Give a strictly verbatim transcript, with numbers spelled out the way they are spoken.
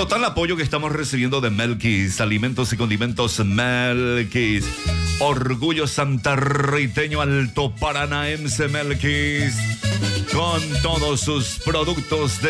total apoyo que estamos recibiendo de Melquis, alimentos y condimentos Melquis. Orgullo santarriteño alto paranaense Melquis, con todos sus productos de